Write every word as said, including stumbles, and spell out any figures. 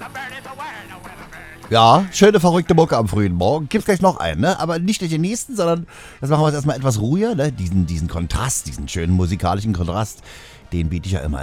Ja, schöne, verrückte Mucke am frühen Morgen. Gibt's gleich noch einen, ne? Aber nicht den nächsten, sondern jetzt machen wir es erstmal etwas ruhiger, ne? Diesen, diesen Kontrast, diesen schönen musikalischen Kontrast, den biete ich ja immer